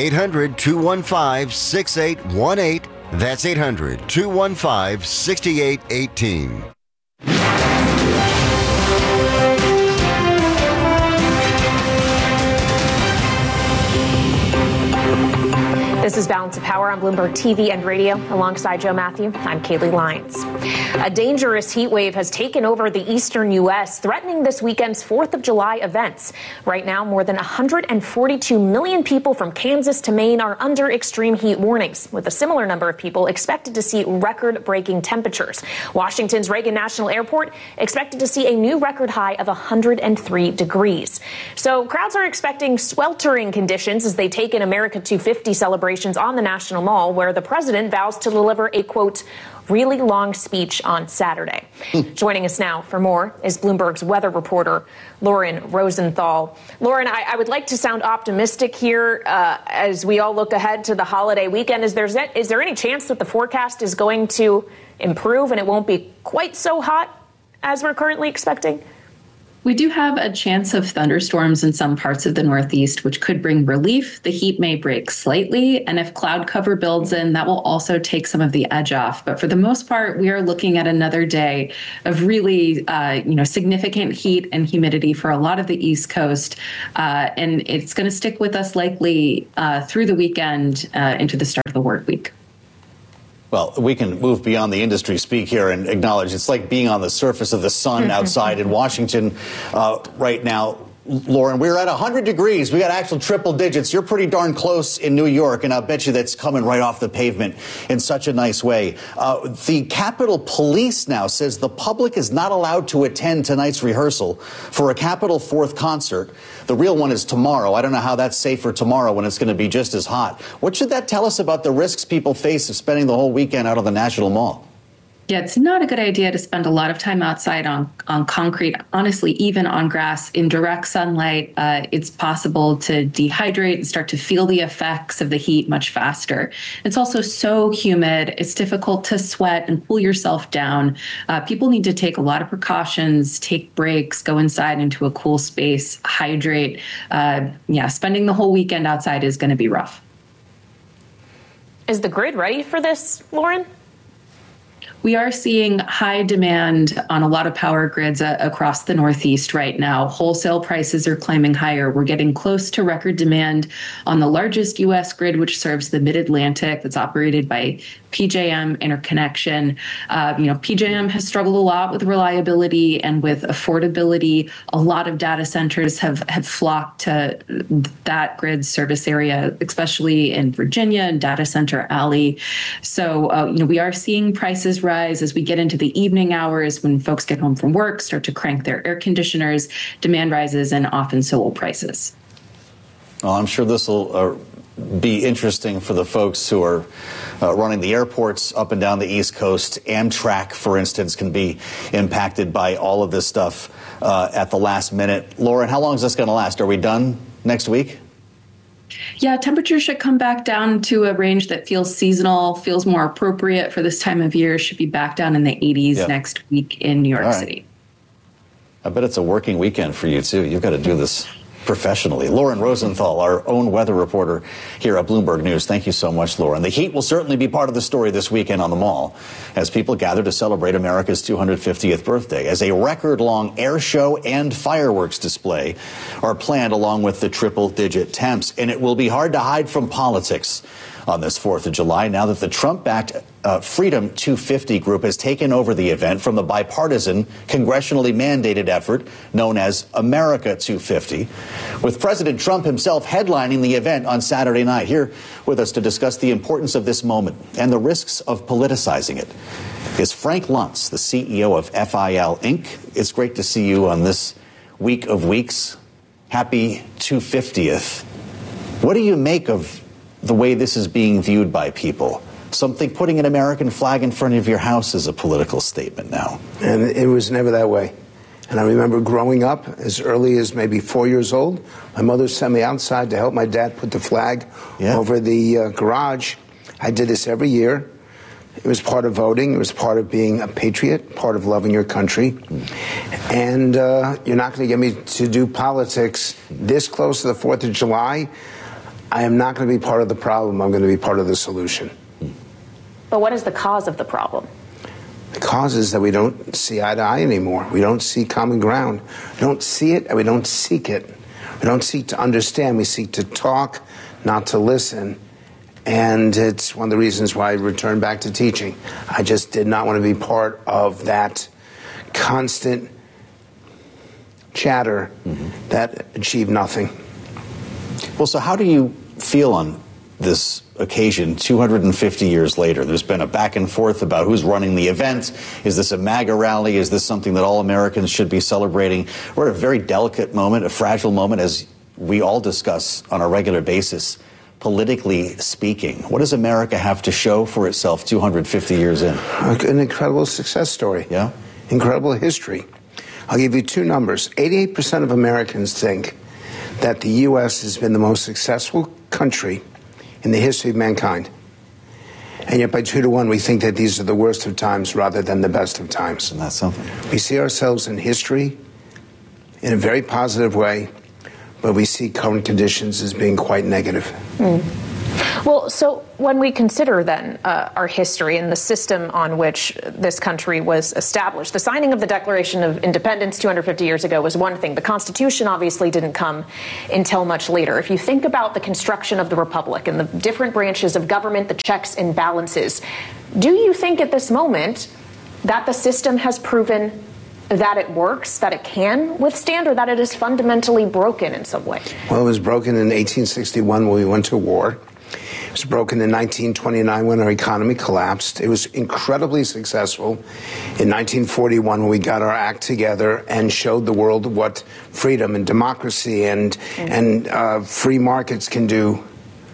800-215-6818. That's 800-215-6818. This is Balance of Power on Bloomberg TV and radio. Alongside Joe Matthew, I'm Kaylee Lyons. A dangerous heat wave has taken over the eastern U.S., threatening this weekend's 4th of July events. Right now, more than 142 million people from Kansas to Maine are under extreme heat warnings, with a similar number of people expected to see record-breaking temperatures. Washington's Reagan National Airport expected to see a new record high of 103 degrees. So crowds are expecting sweltering conditions as they take in America 250 celebrations on the National Mall, where the president vows to deliver a, quote, really long speech on Saturday. Joining us now for more is Bloomberg's weather reporter, Lauren Rosenthal. Lauren, I would like to sound optimistic here as we all look ahead to the holiday weekend. Is there any chance that the forecast is going to improve and it won't be quite so hot as we're currently expecting? We do have a chance of thunderstorms in some parts of the Northeast, which could bring relief. The heat may break slightly, and if cloud cover builds in, that will also take some of the edge off. But for the most part, we are looking at another day of really, significant heat and humidity for a lot of the East Coast, and it's going to stick with us likely through the weekend into the start of the work week. Well, we can move beyond the industry speak here and acknowledge it's like being on the surface of the sun outside in Washington right now. Lauren, we're at 100 degrees. We got actual triple digits. You're pretty darn close in New York, and I'll bet you that's coming right off the pavement in such a nice way. The Capitol Police now says the public is not allowed to attend tonight's rehearsal for a Capitol 4th concert. The real one is tomorrow. I don't know how that's safe for tomorrow when it's going to be just as hot. What should that tell us about the risks people face of spending the whole weekend out on the National Mall? Yeah, it's not a good idea to spend a lot of time outside on concrete, honestly, even on grass in direct sunlight. It's possible to dehydrate and start to feel the effects of the heat much faster. It's also so humid. It's difficult to sweat and cool yourself down. People need to take a lot of precautions, take breaks, go inside into a cool space, hydrate. Spending the whole weekend outside is going to be rough. Is the grid ready for this, Lauren? We are seeing high demand on a lot of power grids across the Northeast right now. Wholesale prices are climbing higher. We're getting close to record demand on the largest U.S. grid, which serves the Mid-Atlantic, that's operated by PJM Interconnection. PJM has struggled a lot with reliability and with affordability. A lot of data centers have flocked to that grid service area, especially in Virginia and Data Center Alley. So, we are seeing prices rise as we get into the evening hours when folks get home from work, start to crank their air conditioners, demand rises, and often so will prices. Well, I'm sure this will be interesting for the folks who are running the airports up and down the East Coast. Amtrak, for instance, can be impacted by all of this stuff at the last minute. Lauren, how long is this going to last? Are we done next week? Yeah, temperatures should come back down to a range that feels seasonal, feels more appropriate for this time of year. Should be back down in the 80s next week in New York City. I bet it's a working weekend for you, too. You've got to do this professionally. Lauren Rosenthal, our own weather reporter here at Bloomberg News. Thank you so much, Lauren. The heat will certainly be part of the story this weekend on the Mall as people gather to celebrate America's 250th birthday, as a record-long air show and fireworks display are planned along with the triple-digit temps. And it will be hard to hide from politics on this 4th of July now that the Trump-backed Freedom 250 group has taken over the event from the bipartisan, congressionally mandated effort known as America 250, with President Trump himself headlining the event on Saturday night. Here with us to discuss the importance of this moment and the risks of politicizing it is Frank Luntz, the CEO of FIL Inc. It's great to see you on this week of weeks. Happy 250th. What do you make of the way this is being viewed by people? putting an American flag in front of your house is a political statement now. And it was never that way. And I remember growing up as early as maybe 4 years old. My mother sent me outside to help my dad put the flag over the garage. I did this every year. It was part of voting. It was part of being a patriot, part of loving your country. And you're not going to get me to do politics this close to the 4th of July. I am not going to be part of the problem. I'm going to be part of the solution. But what is the cause of the problem? The cause is that we don't see eye to eye anymore. We don't see common ground. We don't see it and we don't seek it. We don't seek to understand. We seek to talk, not to listen. And it's one of the reasons why I returned back to teaching. I just did not want to be part of that constant chatter that achieved nothing. Well, so how do you feel on this occasion 250 years later? There's been a back and forth about who's running the event. Is this a MAGA rally? Is this something that all Americans should be celebrating? We're at a very delicate moment, a fragile moment, as we all discuss on a regular basis, politically speaking. What does America have to show for itself 250 years in? An incredible success story. Yeah. Incredible history. I'll give you two numbers. 88% of Americans think that the U.S. has been the most successful country in the history of mankind. And yet by 2-1, we think that these are the worst of times rather than the best of times. And that's something. We see ourselves in history in a very positive way, but we see current conditions as being quite negative. Well, so when we consider then our history and the system on which this country was established, the signing of the Declaration of Independence 250 years ago was one thing. The Constitution obviously didn't come until much later. If you think about the construction of the Republic and the different branches of government, the checks and balances, do you think at this moment that the system has proven that it works, that it can withstand, or that it is fundamentally broken in some way? Well, it was broken in 1861 when we went to war. It was broken in 1929 when our economy collapsed. It was incredibly successful in 1941 when we got our act together and showed the world what freedom and democracy and free markets can do.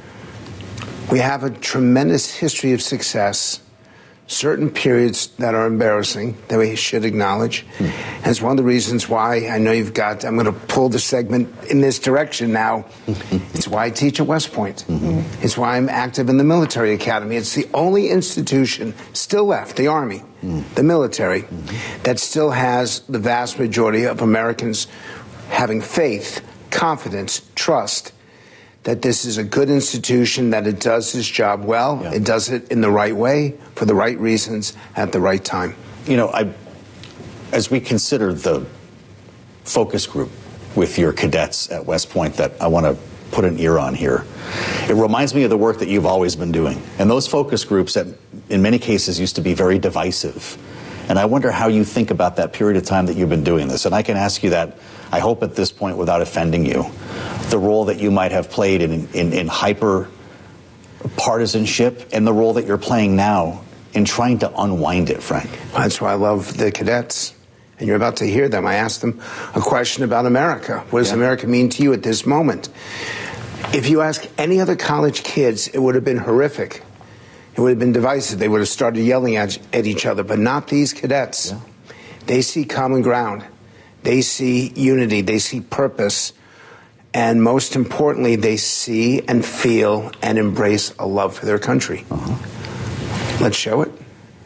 We have a tremendous history of success, certain periods that are embarrassing that we should acknowledge. And it's one of the reasons why I know I'm going to pull the segment in this direction now. It's why I teach at West Point. It's why I'm active in the military academy. It's the only institution still left, the Army, the military, that still has the vast majority of Americans having faith, confidence, trust that this is a good institution, that it does its job well, it does it in the right way, for the right reasons, at the right time. You know, as we consider the focus group with your cadets at West Point that I want to put an ear on here, it reminds me of the work that you've always been doing. And those focus groups that in many cases used to be very divisive. And I wonder how you think about that period of time that you've been doing this. And I can ask you that, I hope at this point without offending you, the role that you might have played in hyper partisanship and the role that you're playing now in trying to unwind it, Frank. That's why I love the cadets. And you're about to hear them. I asked them a question about America. What does America mean to you at this moment? If you ask any other college kids, it would have been horrific. It would have been divisive. They would have started yelling at each other, but not these cadets. They see common ground. They see unity. They see purpose. And most importantly, they see and feel and embrace a love for their country. Let's show it.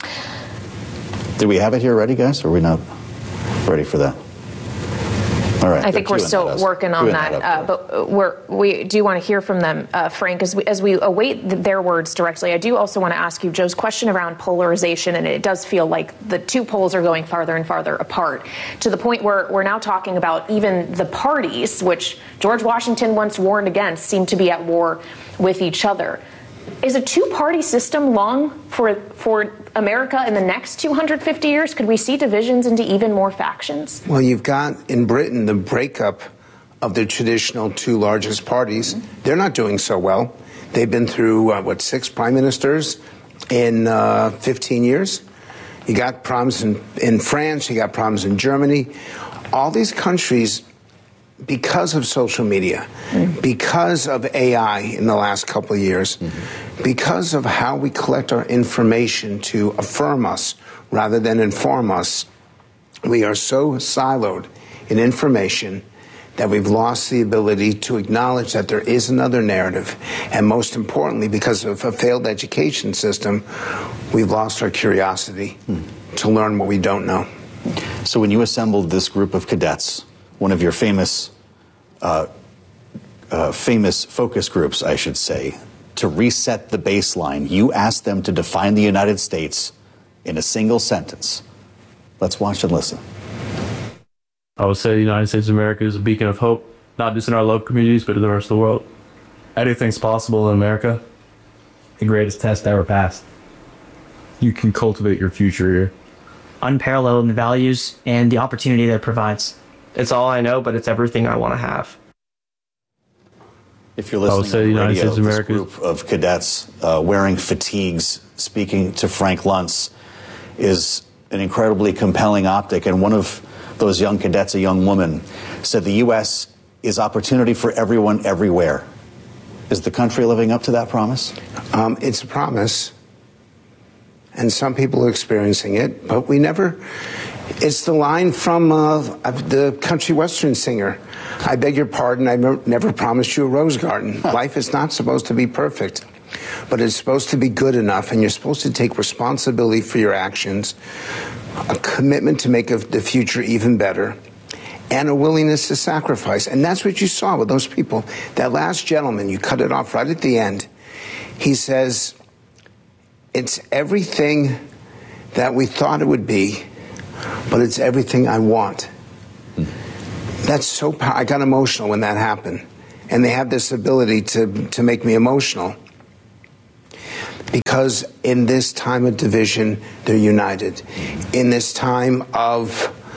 Do we have it here ready, guys? Or are we not ready for that? All right. I think we're still working on that, but we do want to hear from them, Frank, as we await their words directly. I do also want to ask you Joe's question around polarization, and it does feel like the two poles are going farther and farther apart, to the point where we're now talking about even the parties, which George Washington once warned against, seem to be at war with each other. Is a two-party system long for America in the next 250 years? Could we see divisions into even more factions? Well, you've got in Britain the breakup of the traditional two largest parties. They're not doing so well. They've been through, 6 prime ministers in 15 years. You got problems in France. You got problems in Germany. All these countries, because of social media, because of AI in the last couple of years, Because of how we collect our information to affirm us rather than inform us, we are so siloed in information that we've lost the ability to acknowledge that there is another narrative. And most importantly, because of a failed education system, we've lost our curiosity to learn what we don't know. So when you assembled this group of cadets, one of your famous focus groups, I should say, to reset the baseline, you asked them to define the United States in a single sentence. Let's watch and listen. I would say the United States of America is a beacon of hope, not just in our local communities, but in the rest of the world. Anything's possible in America. The greatest test ever passed. You can cultivate your future here. Unparalleled in the values and the opportunity that it provides. It's all I know, but it's everything I want to have. If you're listening on the radio, this group of cadets wearing fatigues speaking to Frank Luntz is an incredibly compelling optic. And one of those young cadets, a young woman, said the U.S. is opportunity for everyone everywhere. Is the country living up to that promise? It's a promise. And some people are experiencing it, but we never... It's the line from the country western singer. I beg your pardon, I never promised you a rose garden. Life is not supposed to be perfect, but it's supposed to be good enough, and you're supposed to take responsibility for your actions, a commitment to make the future even better, and a willingness to sacrifice. And that's what you saw with those people. That last gentleman, you cut it off right at the end. He says, it's everything that we thought it would be, but it's everything I want. That's so powerful. I got emotional when that happened. And they have this ability to make me emotional. Because in this time of division, they're united. In this time of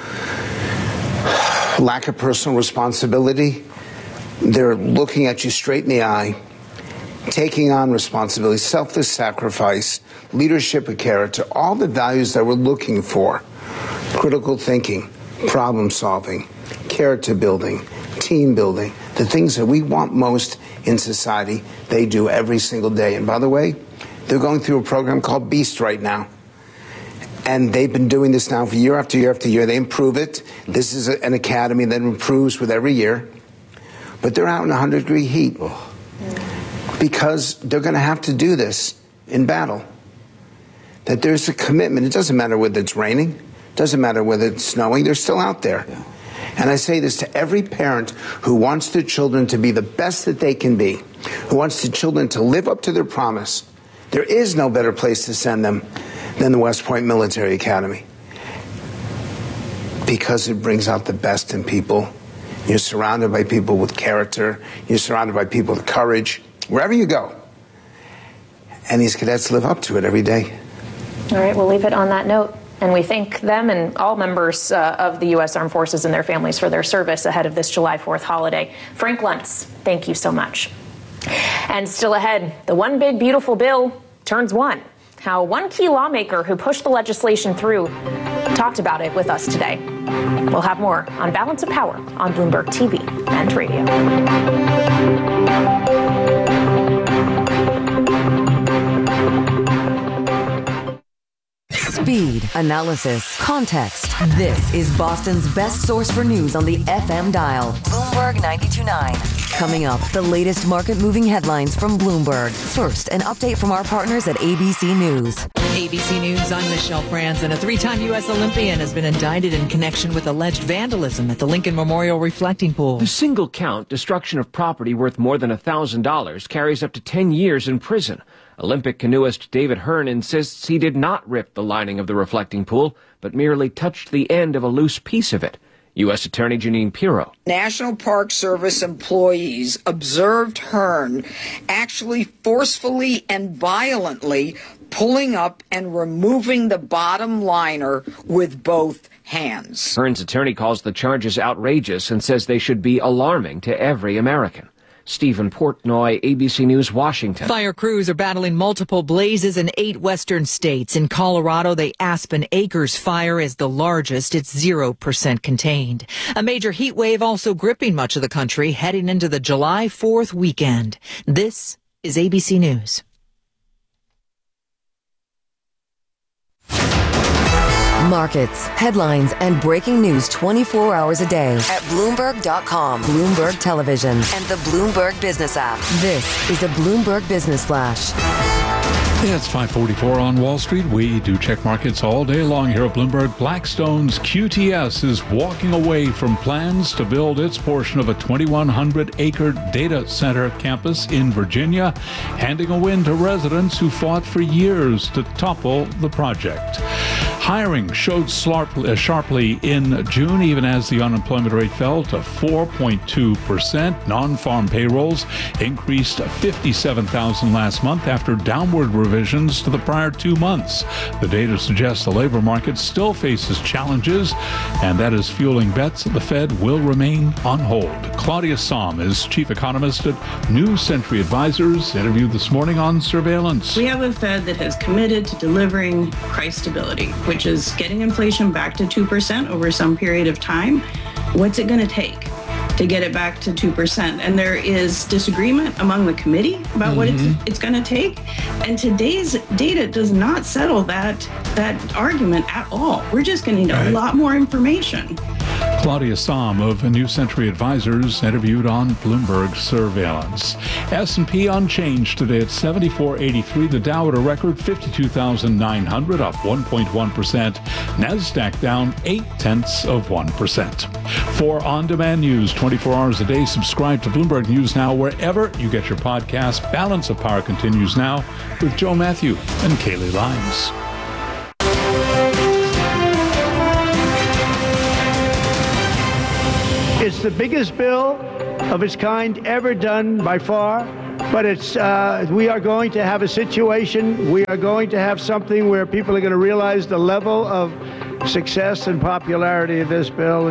lack of personal responsibility, they're looking at you straight in the eye, taking on responsibility, selfless sacrifice, leadership of character, all the values that we're looking for. Critical thinking, problem solving, character building, team building, the things that we want most in society, they do every single day. And by the way, they're going through a program called BEAST right now. And they've been doing this now for year after year after year. They improve it. This is an academy that improves with every year. But they're out in 100-degree heat because they're going to have to do this in battle. That there's a commitment. It doesn't matter whether it's raining. Doesn't matter whether it's snowing, they're still out there. Yeah. And I say this to every parent who wants their children to be the best that they can be, who wants their children to live up to their promise. There is no better place to send them than the West Point Military Academy. Because it brings out the best in people. You're surrounded by people with character. You're surrounded by people with courage, wherever you go. And these cadets live up to it every day. All right, we'll leave it on that note. And we thank them and all members of the U.S. Armed Forces and their families for their service ahead of this July 4th holiday. Frank Luntz, thank you so much. And still ahead, the One Big Beautiful Bill turns one. How one key lawmaker who pushed the legislation through talked about it with us today. We'll have more on Balance of Power on Bloomberg TV and radio. Speed, analysis, context. This is Boston's best source for news on the FM dial. Bloomberg 92.9. Coming up, the latest market-moving headlines from Bloomberg. First, an update from our partners at ABC News. ABC News, I'm Michelle Franzen. A three-time U.S. Olympian has been indicted in connection with alleged vandalism at the Lincoln Memorial Reflecting Pool. The single count, destruction of property worth more than $1,000, carries up to 10 years in prison. Olympic canoeist David Hearn insists he did not rip the lining of the reflecting pool, but merely touched the end of a loose piece of it. U.S. Attorney Jeanine Pirro. National Park Service employees observed Hearn actually forcefully and violently pulling up and removing the bottom liner with both hands. Hearn's attorney calls the charges outrageous and says they should be alarming to every American. Stephen Portnoy, ABC News, Washington. Fire crews are battling multiple blazes in 8 western states. In Colorado, the Aspen Acres fire is the largest. It's 0% contained. A major heat wave also gripping much of the country heading into the July 4th weekend. This is ABC News. Markets, headlines, and breaking news 24 hours a day at Bloomberg.com, Bloomberg Television, and the Bloomberg Business app. This is a Bloomberg Business Flash. Yeah, it's 5:44 on Wall Street. We do check markets all day long here at Bloomberg. Blackstone's QTS is walking away from plans to build its portion of a 2,100-acre data center campus in Virginia, handing a win to residents who fought for years to topple the project. Hiring showed sharply in June, even as the unemployment rate fell to 4.2%. Non-farm payrolls increased 57,000 last month after downward revisions to the prior 2 months. The data suggests the labor market still faces challenges, and that is fueling bets that the Fed will remain on hold. Claudia Sahm is chief economist at New Century Advisors, interviewed this morning on surveillance. We have a Fed that has committed to delivering price stability, which is getting inflation back to 2% over some period of time. What's it going to take to get it back to 2%? And there is disagreement among the committee about what it's going to take. And today's data does not settle that argument at all. We're just going to need a lot more information. Claudia Sahm of New Century Advisors, interviewed on Bloomberg Surveillance. S&P unchanged today at 74.83. The Dow at a record 52,900, up 1.1%. NASDAQ down 0.8%. For on-demand news 24 hours a day, subscribe to Bloomberg News Now wherever you get your podcast. Balance of Power continues now with Joe Matthew and Kaylee Lyons. It's the biggest bill of its kind ever done by far, but we are going to have a situation, we are going to have something where people are going to realize the level of success and popularity of this bill.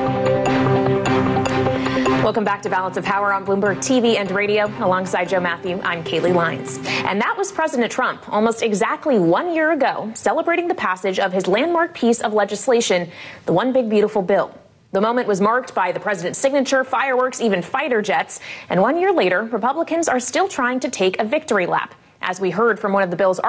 Welcome back to Balance of Power on Bloomberg TV and radio. Alongside Joe Matthew, I'm Kaylee Lyons. And that was President Trump almost exactly 1 year ago, celebrating the passage of his landmark piece of legislation, the One Big Beautiful Bill. The moment was marked by the president's signature, fireworks, even fighter jets. And 1 year later, Republicans are still trying to take a victory lap. As we heard from one of the bill's